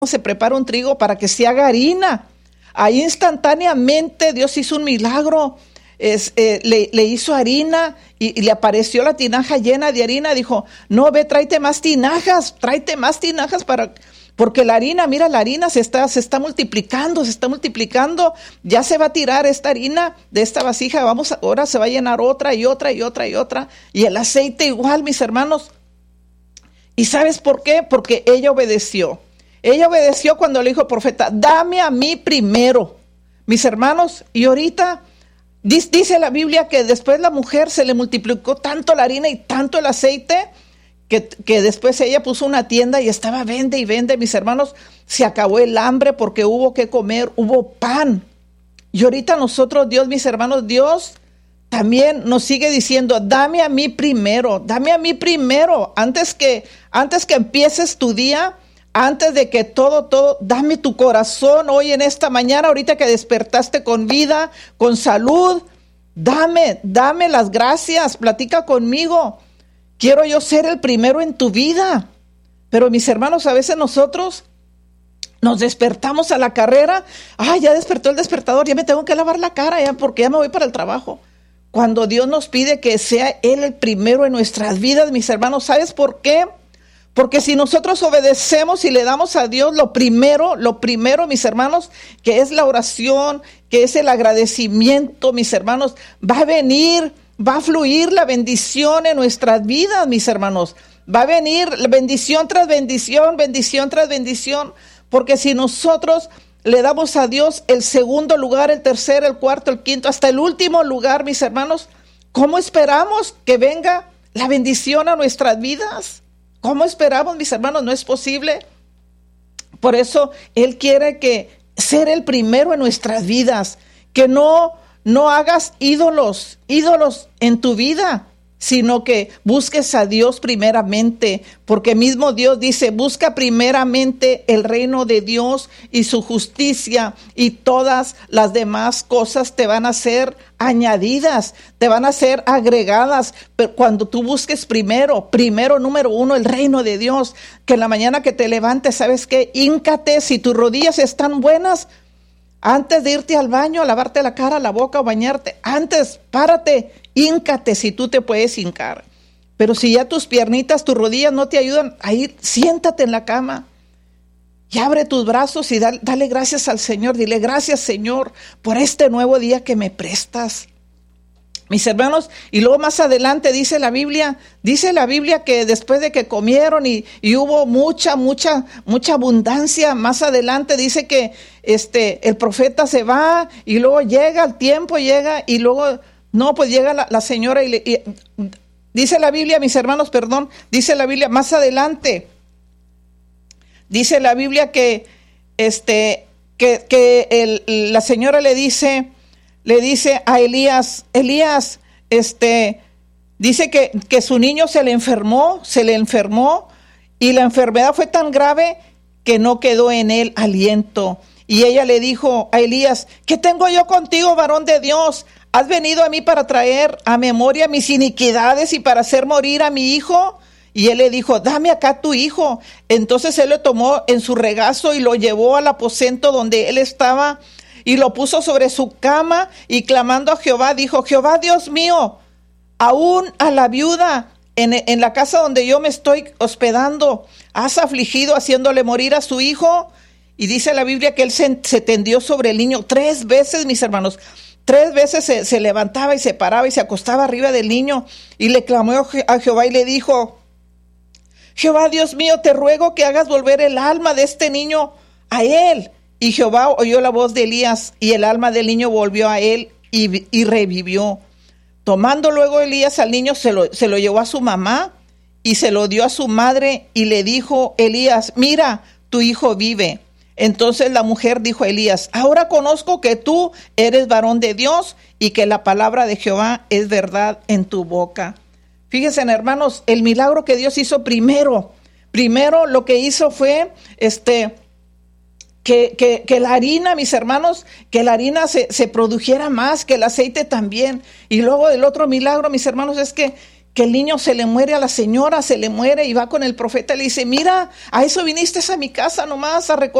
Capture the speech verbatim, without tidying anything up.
se prepara un trigo para que se haga harina. Ahí instantáneamente Dios hizo un milagro. Es, eh, le, le hizo harina y, y le apareció la tinaja llena de harina. Dijo, no, ve, tráete más tinajas, tráete más tinajas para... Porque la harina, mira, la harina se está, se está multiplicando, se está multiplicando. Ya se va a tirar esta harina de esta vasija. Vamos, ahora se va a llenar otra y otra y otra y otra. Y el aceite igual, mis hermanos. ¿Y sabes por qué? Porque ella obedeció. Ella obedeció cuando le dijo el profeta, dame a mí primero, mis hermanos. Y ahorita dice la Biblia que después la mujer se le multiplicó tanto la harina y tanto el aceite, que, que después ella puso una tienda y estaba vende y vende, mis hermanos. Se acabó el hambre porque hubo que comer, hubo pan. Y ahorita nosotros, Dios, mis hermanos, Dios también nos sigue diciendo, dame a mí primero, dame a mí primero, antes que, antes que empieces tu día, antes de que todo, todo, dame tu corazón hoy en esta mañana, ahorita que despertaste con vida, con salud, dame, dame las gracias, platica conmigo. Quiero yo ser el primero en tu vida. Pero mis hermanos, a veces nosotros nos despertamos a la carrera. Ay, ya despertó el despertador, ya me tengo que lavar la cara, ya porque ya me voy para el trabajo. Cuando Dios nos pide que sea Él el primero en nuestras vidas, mis hermanos, ¿sabes por qué? Porque si nosotros obedecemos y le damos a Dios lo primero, lo primero, mis hermanos, que es la oración, que es el agradecimiento, mis hermanos, va a venir, va a fluir la bendición en nuestras vidas, mis hermanos. Va a venir bendición tras bendición, bendición tras bendición, porque si nosotros le damos a Dios el segundo lugar, el tercer, el cuarto, el quinto, hasta el último lugar, mis hermanos, ¿cómo esperamos que venga la bendición a nuestras vidas? ¿Cómo esperamos, mis hermanos? No es posible. Por eso Él quiere que ser el primero en nuestras vidas, que no, no hagas ídolos, ídolos en tu vida, sino que busques a Dios primeramente, porque mismo Dios dice, busca primeramente el reino de Dios y su justicia, y todas las demás cosas te van a ser añadidas, te van a ser agregadas. Pero cuando tú busques primero, primero, número uno, el reino de Dios, que en la mañana que te levantes, ¿sabes qué? Híncate, si tus rodillas están buenas, antes de irte al baño, a lavarte la cara, la boca o bañarte, antes, párate, híncate si tú te puedes hincar. Pero si ya tus piernitas, tus rodillas no te ayudan a ir, siéntate en la cama y abre tus brazos y dale, dale gracias al Señor. Dile, gracias, Señor, por este nuevo día que me prestas. Mis hermanos, y luego más adelante dice la Biblia, dice la Biblia que después de que comieron y, y hubo mucha, mucha, mucha abundancia, más adelante dice que este, el profeta se va y luego llega el tiempo, llega y luego, no, pues llega la, la señora y, le, y dice la Biblia, mis hermanos, perdón, dice la Biblia más adelante, dice la Biblia que, este, que, que el, la señora le dice, le dice a Elías, Elías, este, dice que, que su niño se le enfermó, se le enfermó y la enfermedad fue tan grave que no quedó en él aliento. Y ella le dijo a Elías, ¿qué tengo yo contigo, varón de Dios? ¿Has venido a mí para traer a memoria mis iniquidades y para hacer morir a mi hijo? Y él le dijo, dame acá tu hijo. Entonces él lo tomó en su regazo y lo llevó al aposento donde él estaba y lo puso sobre su cama y clamando a Jehová, dijo, Jehová Dios mío, aún a la viuda en, en la casa donde yo me estoy hospedando, has afligido haciéndole morir a su hijo. Y dice la Biblia que él se, se tendió sobre el niño tres veces, mis hermanos, tres veces se, se levantaba y se paraba y se acostaba arriba del niño y le clamó a Jehová y le dijo, Jehová Dios mío, te ruego que hagas volver el alma de este niño a él. Y Jehová oyó la voz de Elías y el alma del niño volvió a él y, y revivió. Tomando luego Elías al niño, se lo, se lo llevó a su mamá y se lo dio a su madre y le dijo Elías, mira, tu hijo vive. Entonces la mujer dijo a Elías, ahora conozco que tú eres varón de Dios y que la palabra de Jehová es verdad en tu boca. Fíjense, hermanos, el milagro que Dios hizo primero, primero lo que hizo fue este... Que, que, que la harina, mis hermanos, que la harina se, se produjera más, que el aceite también. Y luego el otro milagro, mis hermanos, es que, que el niño se le muere a la señora, se le muere y va con el profeta y le dice, mira, a eso viniste a mi casa nomás, a recordar